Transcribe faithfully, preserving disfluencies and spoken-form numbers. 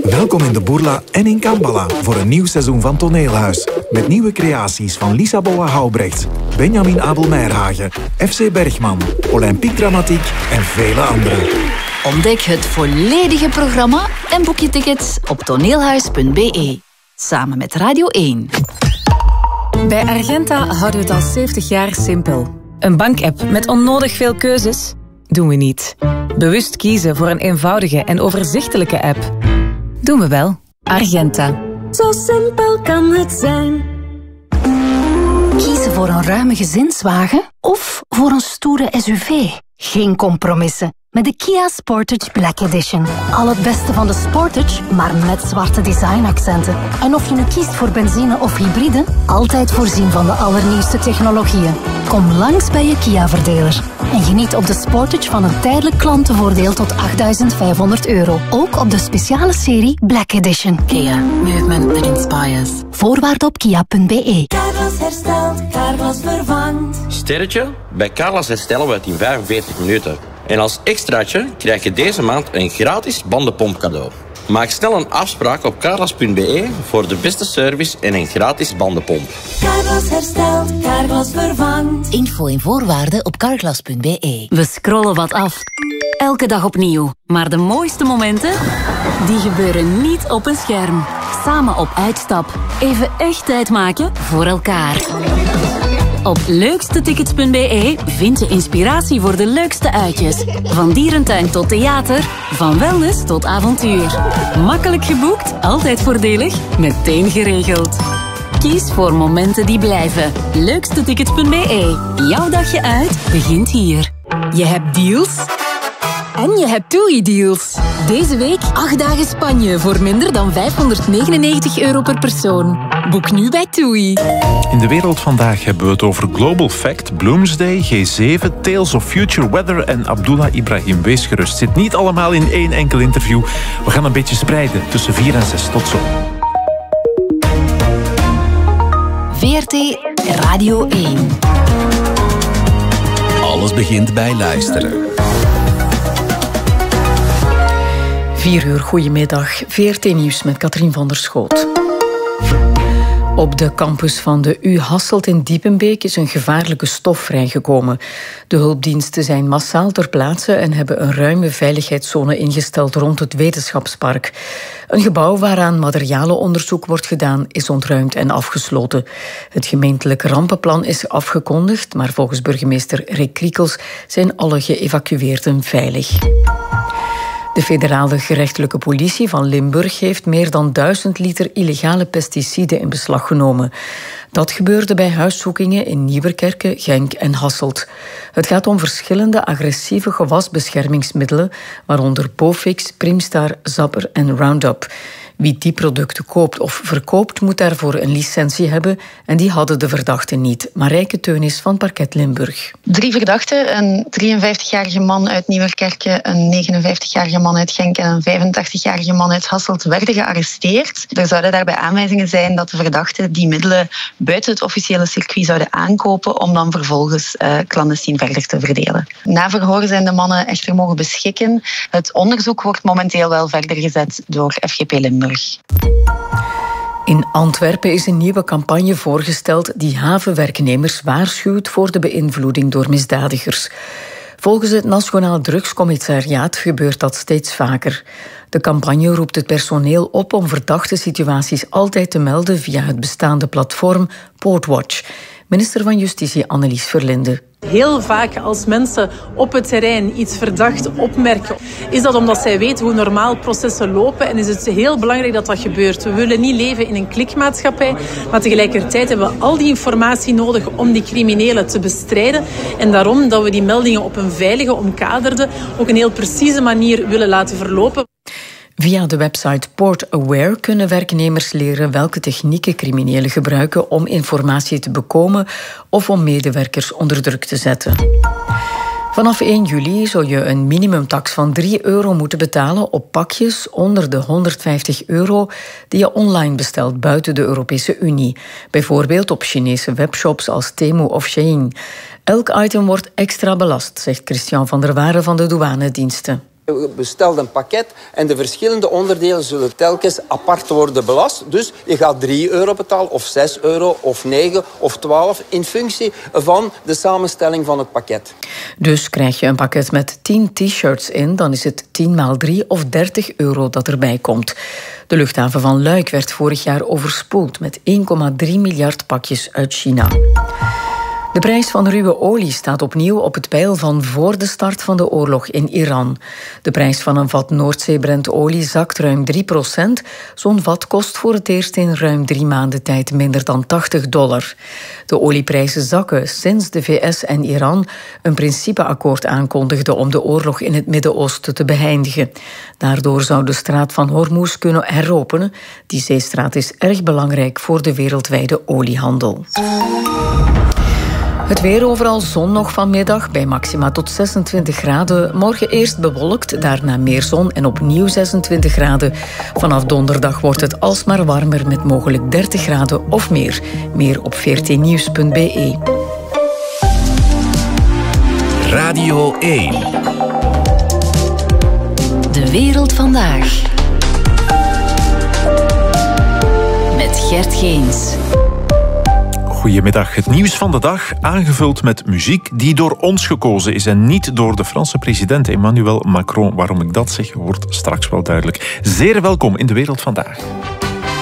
Welkom in de Bourla en in Kambala voor een nieuw seizoen van Toneelhuis. Met nieuwe creaties van Lisa Boa-Houbrechts, Benjamin Abel-Meirhagen, F C Bergman, Olympique Dramatiek en vele anderen. Ontdek het volledige programma en boek je tickets op toneelhuis punt b e. Samen met Radio één. Bij Argenta houden we het al zeventig jaar simpel. Een bankapp met onnodig veel keuzes? Doen we niet. Bewust kiezen voor een eenvoudige en overzichtelijke app? Doen we wel. Argenta. Zo simpel kan het zijn. Kiezen voor een ruime gezinswagen of voor een stoere S U V? Geen compromissen. Met de Kia Sportage Black Edition. Al het beste van de Sportage, maar met zwarte designaccenten. En of je nu kiest voor benzine of hybride, altijd voorzien van de allernieuwste technologieën. Kom langs bij je Kia-verdeler. En geniet op de Sportage van een tijdelijk klantenvoordeel tot achtduizend vijfhonderd euro. Ook op de speciale serie Black Edition. Kia. Movement that inspires. Voorwaarden op kia punt b e. Carglass herstelt, Carglass vervangt. Sterretje? Bij Carglass herstellen we het in vijfenveertig minuten. En als extraatje krijg je deze maand een gratis bandenpomp cadeau. Maak snel een afspraak op carglass punt b e voor de beste service en een gratis bandenpomp. Carglass herstelt, Carglass vervangt. Info en voorwaarden op carglass punt b e. We scrollen wat af. Elke dag opnieuw. Maar de mooiste momenten, die gebeuren niet op een scherm. Samen op uitstap. Even echt tijd maken voor elkaar. Op leukste tickets punt b e vind je inspiratie voor de leukste uitjes. Van dierentuin tot theater, van wellness tot avontuur. Makkelijk geboekt, altijd voordelig, meteen geregeld. Kies voor momenten die blijven. leukste tickets punt b e. Jouw dagje uit begint hier. Je hebt deals en je hebt TUI-deals. Deze week acht dagen Spanje voor minder dan vijfhonderdnegenennegentig euro per persoon. Boek nu bij TUI. In de wereld vandaag hebben we het over Global Fact, Bloomsday, G zeven, Tales of Future Weather en Abdullah Ibrahim. Wees gerust, zit niet allemaal in één enkel interview. We gaan een beetje spreiden tussen vier en zes. Tot zo. V R T Radio één. Alles begint bij luisteren. vier uur, goedemiddag. V R T Nieuws met Katrien van der Schoot. Op de campus van de U Hasselt in Diepenbeek is een gevaarlijke stof vrijgekomen. De hulpdiensten zijn massaal ter plaatse en hebben een ruime veiligheidszone ingesteld rond het wetenschapspark. Een gebouw waaraan materialenonderzoek wordt gedaan is ontruimd en afgesloten. Het gemeentelijk rampenplan is afgekondigd, maar volgens burgemeester Rick Kriekels zijn alle geëvacueerden veilig. De federale gerechtelijke politie van Limburg heeft meer dan duizend liter illegale pesticiden in beslag genomen. Dat gebeurde bij huiszoekingen in Nieuwerkerke, Genk en Hasselt. Het gaat om verschillende agressieve gewasbeschermingsmiddelen, waaronder Bofix, Primstar, Zapper en Roundup. Wie die producten koopt of verkoopt, moet daarvoor een licentie hebben en die hadden de verdachten niet. Marijke Teunis van Parket Limburg. Drie verdachten, een drieënvijftigjarige man uit Nieuwerkerke, een negenenvijftigjarige man uit Genk en een vijfentachtigjarige man uit Hasselt werden gearresteerd. Er zouden daarbij aanwijzingen zijn dat de verdachten die middelen buiten het officiële circuit zouden aankopen om dan vervolgens uh, clandestien verder te verdelen. Na verhoor zijn de mannen echter mogen beschikken. Het onderzoek wordt momenteel wel verder gezet door F G P Limburg. In Antwerpen is een nieuwe campagne voorgesteld die havenwerknemers waarschuwt voor de beïnvloeding door misdadigers. Volgens het Nationaal Drugscommissariaat gebeurt dat steeds vaker. De campagne roept het personeel op om verdachte situaties altijd te melden via het bestaande platform Portwatch. Minister van Justitie Annelies Verlinde. Heel vaak als mensen op het terrein iets verdacht opmerken, is dat omdat zij weten hoe normaal processen lopen en is het heel belangrijk dat dat gebeurt. We willen niet leven in een klikmaatschappij, maar tegelijkertijd hebben we al die informatie nodig om die criminelen te bestrijden. En daarom dat we die meldingen op een veilige, omkaderde, ook een heel precieze manier willen laten verlopen. Via de website PortAware kunnen werknemers leren welke technieken criminelen gebruiken om informatie te bekomen of om medewerkers onder druk te zetten. Vanaf één juli zul je een minimumtax van drie euro moeten betalen op pakjes onder de honderdvijftig euro die je online bestelt buiten de Europese Unie. Bijvoorbeeld op Chinese webshops als Temu of Shein. Elk item wordt extra belast, zegt Christian van der Waren van de douanediensten. Je bestelt een pakket en de verschillende onderdelen zullen telkens apart worden belast. Dus je gaat drie euro betalen, of zes euro, of negen, of twaalf, in functie van de samenstelling van het pakket. Dus krijg je een pakket met tien t-shirts in, dan is het tien maal drie of dertig euro dat erbij komt. De luchthaven van Luik werd vorig jaar overspoeld met één komma drie miljard pakjes uit China. De prijs van ruwe olie staat opnieuw op het peil van voor de start van de oorlog in Iran. De prijs van een vat Noordzee-Brent-olie zakt ruim drie procent. Zo'n vat kost voor het eerst in ruim drie maanden tijd minder dan tachtig dollar. De olieprijzen zakken sinds de V S en Iran een principeakkoord aankondigden om de oorlog in het Midden-Oosten te beëindigen. Daardoor zou de straat van Hormuz kunnen heropenen. Die zeestraat is erg belangrijk voor de wereldwijde oliehandel. Het weer overal zon nog vanmiddag, bij maxima tot zesentwintig graden. Morgen eerst bewolkt, daarna meer zon en opnieuw zesentwintig graden. Vanaf donderdag wordt het alsmaar warmer met mogelijk dertig graden of meer. Meer op veertien nieuws punt b e. Radio één. De wereld vandaag. Met Gert Geens. Goedemiddag. Het nieuws van de dag, aangevuld met muziek die door ons gekozen is en niet door de Franse president Emmanuel Macron. Waarom ik dat zeg, wordt straks wel duidelijk. Zeer welkom in de wereld vandaag.